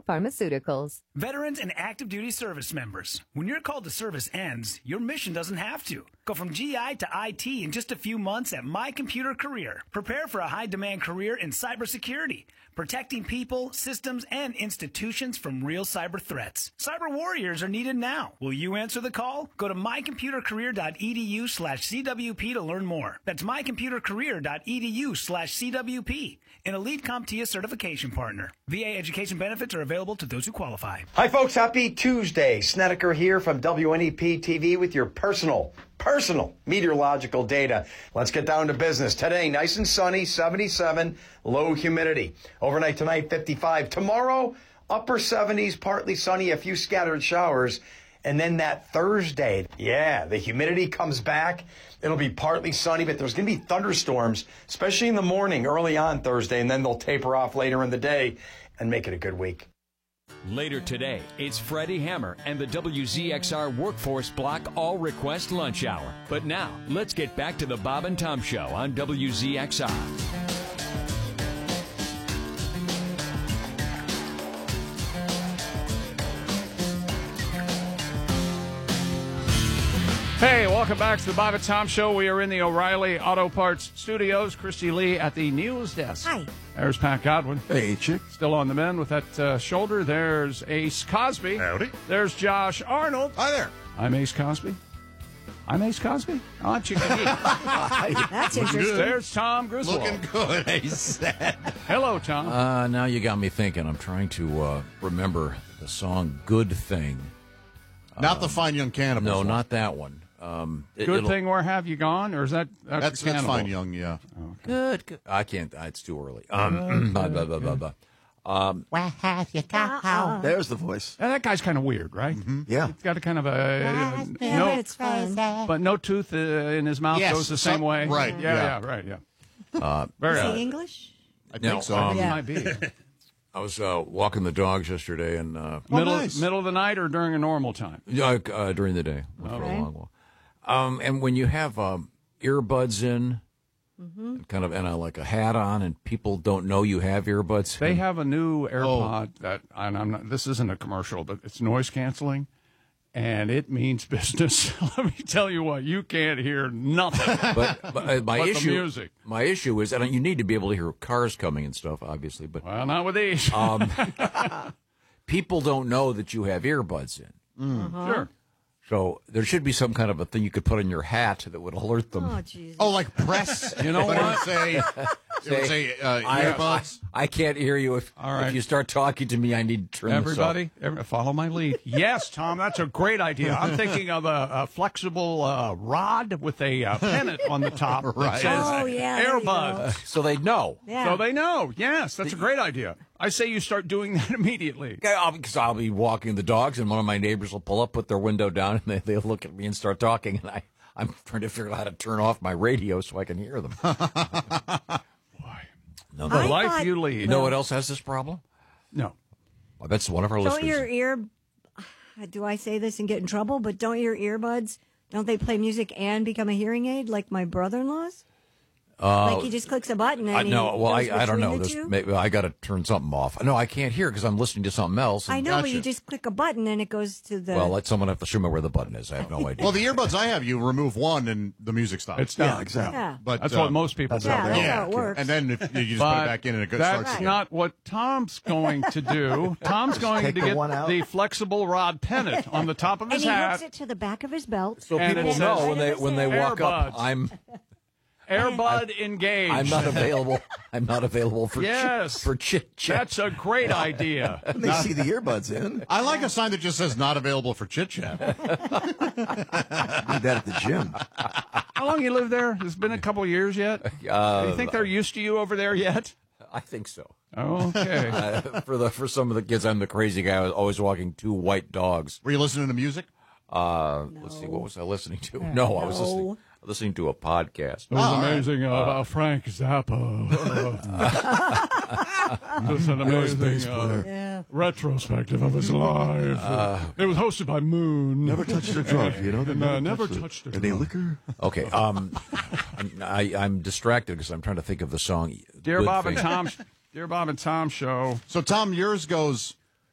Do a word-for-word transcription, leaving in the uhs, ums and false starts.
Pharmaceuticals. Veterans and active duty service members, when your call to service ends, your mission doesn't have to. Go from G I to I T in just a few months at My Computer Career. Prepare for a high-demand career in cybersecurity, protecting people, systems, and institutions from real cyber threats. Cyber warriors are needed now. Will you answer the call? Go to mycomputercareer.edu slash CWP to learn more. That's mycomputercareer.edu slash CWP. An Elite CompTIA certification partner. V A education benefits are available to those who qualify. Hi, folks. Happy Tuesday. Snedeker here from W N E P T V with your personal, personal meteorological data. Let's get down to business. Today, nice and sunny, seventy-seven, low humidity. Overnight tonight, fifty-five. Tomorrow, upper seventies, partly sunny, a few scattered showers. And then that Thursday, yeah, the humidity comes back. It'll be partly sunny, but there's going to be thunderstorms, especially in the morning, early on Thursday, and then they'll taper off later in the day and make it a good week. Later today, it's Freddie Hammer and the W Z X R Workforce Block All Request Lunch Hour. But now, let's get back to the Bob and Tom Show on W Z X R. Hey, welcome back to the Bob and Tom Show. We are in the O'Reilly Auto Parts Studios. Christy Lee at the news desk. Hi. There's Pat Godwin. Hey, chick. Still on the mend with that uh, shoulder. There's Ace Cosby. Howdy. There's Josh Arnold. Hi there. I'm Ace Cosby. I'm Ace Cosby. I'm Chicken Geek. That's interesting. Good. There's Tom Griswold. Looking good, Ace. Hello, Tom. Uh, now you got me thinking. I'm trying to uh, remember the song Good Thing. Not the Fine Young Cannibals. No, one. not that one. Um, it, Good it'll- thing, where have you gone? Or is that that's, That's, that's Cannibal? Fine Young, yeah. Good, good. I can't. It's too early. Um, blah, blah, blah, blah, blah. Um, Where have you gone? There's the voice. Uh, that guy's kind of weird, right? Yeah. He's got a kind of a uh, Yeah, no, it's fun. but no tooth uh, in his mouth Yes, goes the same some- way. right, Yeah, yeah. yeah, right, yeah. uh, Very Is odd. he English? I No, think so. um, Yeah. Might be. I was uh, walking the dogs yesterday, and uh, Oh, middle nice. middle of the night or during a normal time? uh, uh, during the day went for a Okay. long walk. Um, and when you have um, earbuds in, Mm-hmm. and kind of and a, like a hat on, and people don't know you have earbuds. They have a new Oh. AirPod that, and I'm not. This isn't a commercial, but it's noise canceling, and it means business. Let me tell you what, you can't hear nothing. But, but uh, my But the issue, music. my issue is, and you need to be able to hear cars coming and stuff, obviously. But Well, not with these. um, people don't know that you have earbuds in. Sure. So there should be some kind of a thing you could put on your hat that would alert them. Oh, Jesus. Oh, like press? You know But it would what? say, it would say uh, I, earbuds. I, I can't hear you. If, All right. if you start talking to me, I need to turn Everybody, every, follow my lead. Yes, Tom, that's a great idea. I'm thinking of a, a flexible uh, rod with a uh, pennant on the top that Right. says Oh, yeah, there you AirBuds. go. this off. So they know. Yeah. So they know. Yes, that's a great idea. I say you start doing that immediately. Okay, I'll, because I'll be walking the dogs, and one of my neighbors will pull up, put their window down, and they, they'll look at me and start talking, and I, I'm trying to figure out how to turn off my radio so I can hear them. No, The I life thought- you lead. you know what else has this problem? No. I bet it's one of our Don't listeners. your ear, do I say this and get in trouble, but don't your earbuds, don't they play music and become a hearing aid like my brother-in-law's? Uh, like he just clicks a button and I know. he Well, I, goes I don't between know. the This, two? maybe I got to turn something off. No, I can't hear because I'm listening to something else. I and- know, but Gotcha. you just click a button and it goes to the... Well, let someone have to show me where the button is. I have no idea. Well, the earbuds I have, you remove one and the music stops. It's done. Yeah, exactly. yeah. But, That's uh, what most people do. yeah, that's yeah. how it works. And then if you just But put it back in and it goes that's starts again. not what Tom's going to do. Tom's going take to the get one out. the flexible rod pennant on the top of and his he hat. hooks it to the back of his belt. so and people it know says- when they when they walk up, AirBuds. I'm Airbud engaged. I'm not available. I'm not available for Yes. chit, for chit chat. That's a great idea. They see the earbuds in. I like a sign that just says not available for chit chat. Did that at the gym. How long you live there? It's been a couple of years yet. Uh, Do you think they're used to you over there yet? I think so. Okay. Uh, for the for some of the kids, I'm the crazy guy. I was always walking two white dogs. Were you listening to music? Uh, Let's see, what was I listening to? No, I was No. listening listening to a podcast. It was Oh, all right. amazing uh, uh, Frank Zappa. Just an amazing uh, Yeah. retrospective of his life. Uh, it was hosted by Moon. Never touched a drug, you know? And, uh, never touched a Any drug. liquor? Okay, um, I'm, I, I'm distracted because I'm trying to think of the song. Dear Good Bob Thing. and Tom, Dear Bob and Tom show. So, Tom, yours goes